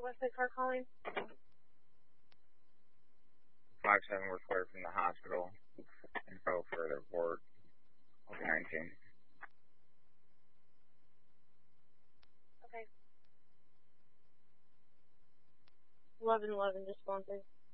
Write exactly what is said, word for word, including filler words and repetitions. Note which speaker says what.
Speaker 1: Westside car calling?
Speaker 2: five seven, we're clear from the hospital. Info for the report. nineteen.
Speaker 1: Okay. eleven eleven, just one, please.